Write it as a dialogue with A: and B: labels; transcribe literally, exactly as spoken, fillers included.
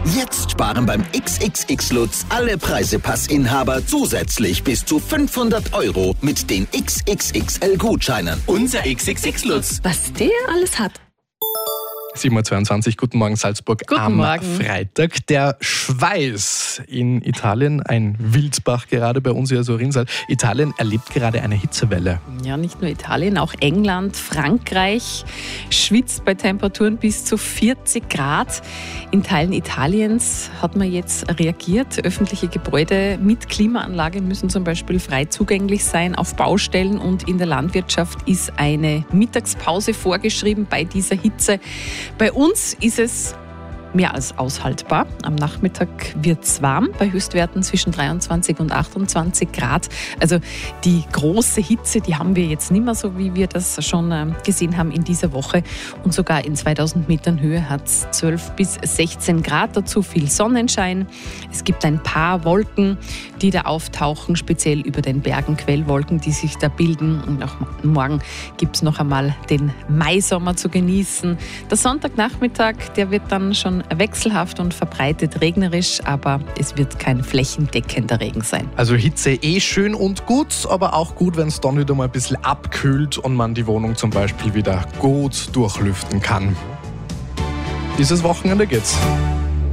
A: Jetzt sparen beim X X X Lutz alle Preisepassinhaber zusätzlich bis zu fünfhundert Euro mit den X X X L-Gutscheinen.
B: Unser X X X Lutz.
C: Was der alles hat.
D: sieben Uhr zweiundzwanzig, guten Morgen Salzburg.
C: Guten
D: am
C: Morgen.
D: Freitag. Der Schweiß in Italien, ein Wildbach gerade bei uns, ja so Rinnsal. Italien erlebt gerade eine Hitzewelle.
C: Ja, nicht nur Italien, auch England, Frankreich schwitzt bei Temperaturen bis zu vierzig Grad. In Teilen Italiens hat man jetzt reagiert. Öffentliche Gebäude mit Klimaanlage müssen zum Beispiel frei zugänglich sein. Auf Baustellen und in der Landwirtschaft ist eine Mittagspause vorgeschrieben bei dieser Hitze. Bei uns ist es mehr als aushaltbar. Am Nachmittag wird es warm, bei Höchstwerten zwischen dreiundzwanzig und achtundzwanzig Grad. Also die große Hitze, die haben wir jetzt nicht mehr so, wie wir das schon gesehen haben in dieser Woche. Und sogar in zweitausend Metern Höhe hat es zwölf bis sechzehn Grad, dazu viel Sonnenschein. Es gibt ein paar Wolken, die da auftauchen, speziell über den Bergen, Quellwolken, die sich da bilden. Und auch morgen gibt es noch einmal den Maisommer zu genießen. Der Sonntagnachmittag, der wird dann schon wechselhaft und verbreitet regnerisch, aber es wird kein flächendeckender Regen sein.
D: Also Hitze eh schön und gut, aber auch gut, wenn es dann wieder mal ein bisschen abkühlt und man die Wohnung zum Beispiel wieder gut durchlüften kann. Dieses Wochenende geht's.